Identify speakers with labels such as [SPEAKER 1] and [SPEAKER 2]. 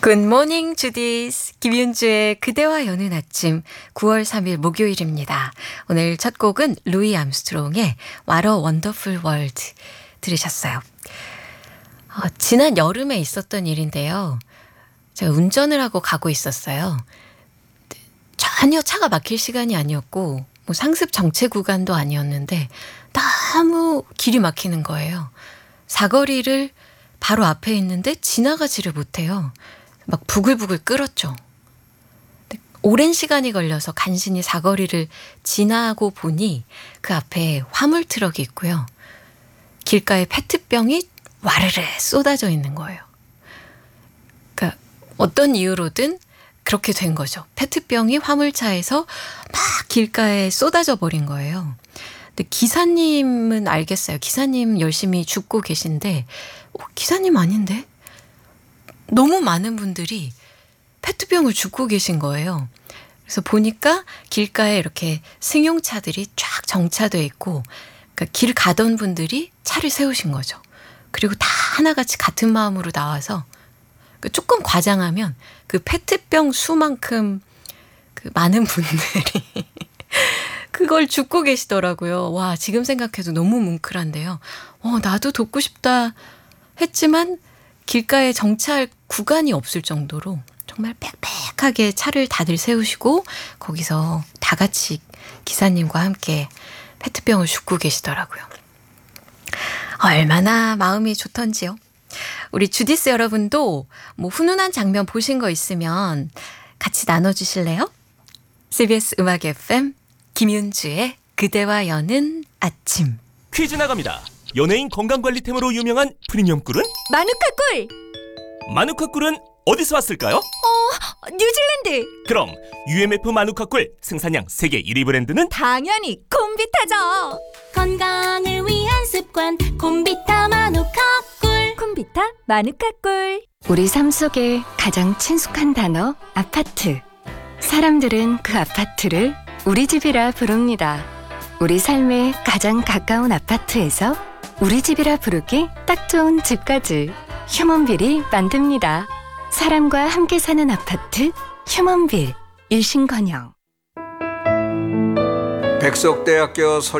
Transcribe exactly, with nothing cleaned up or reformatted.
[SPEAKER 1] 굿모닝 주디스 김윤주의 그대와 여는 아침 구월 삼일 목요일입니다. 오늘 첫 곡은 루이 암스트롱의 What a Wonderful World 들으셨어요. 어, 지난 여름에 있었던 일인데요. 제가 운전을 하고 가고 있었어요. 전혀 차가 막힐 시간이 아니었고 뭐 상습 정체 구간도 아니었는데 너무 길이 막히는 거예요. 사거리를 바로 앞에 있는데 지나가지를 못해요. 막 부글부글 끓었죠. 오랜 시간이 걸려서 간신히 사거리를 지나고 보니 그 앞에 화물 트럭이 있고요. 길가에 페트병이 와르르 쏟아져 있는 거예요. 그러니까 어떤 이유로든 그렇게 된 거죠. 페트병이 화물차에서 막 길가에 쏟아져 버린 거예요. 근데 기사님은 알겠어요. 기사님 열심히 줍고 계신데 어, 기사님 아닌데? 너무 많은 분들이 페트병을 줍고 계신 거예요. 그래서 보니까 길가에 이렇게 승용차들이 쫙 정차돼 있고 그러니까 길 가던 분들이 차를 세우신 거죠. 그리고 다 하나같이 같은 마음으로 나와서 조금 과장하면 그 페트병 수만큼 그 많은 분들이 그걸 줍고 계시더라고요. 와, 지금 생각해도 너무 뭉클한데요. 어, 나도 돕고 싶다 했지만 길가에 정차할 구간이 없을 정도로 정말 빽빽하게 차를 다들 세우시고 거기서 다 같이 기사님과 함께 페트병을 줍고 계시더라고요. 얼마나 마음이 좋던지요. 우리 주디스 여러분도 뭐 훈훈한 장면 보신 거 있으면 같이 나눠주실래요? 씨비에스 음악 에프엠 김윤주의 그대와 여는 아침.
[SPEAKER 2] 퀴즈 나갑니다. 연예인 건강관리템으로 유명한 프리미엄 꿀은?
[SPEAKER 3] 마누카 꿀!
[SPEAKER 2] 마누카 꿀은 어디서 왔을까요?
[SPEAKER 3] 어, 뉴질랜드!
[SPEAKER 2] 그럼 유엠에프 마누카 꿀 생산량 세계 일 위 브랜드는?
[SPEAKER 3] 당연히 콤비타죠!
[SPEAKER 4] 건강을 위한 습관 콤비타 마누카 꿀.
[SPEAKER 3] 콤비타 마누카 꿀.
[SPEAKER 5] 우리 삶 속에 가장 친숙한 단어 아파트. 사람들은 그 아파트를 우리 집이라 부릅니다. 우리 삶에 가장 가까운 아파트에서 우리 집이라 부르기 딱 좋은 집까지 휴먼빌이 만듭니다. 사람과 함께 사는 아파트 휴먼빌. 일신건영.
[SPEAKER 6] 백석대학교 설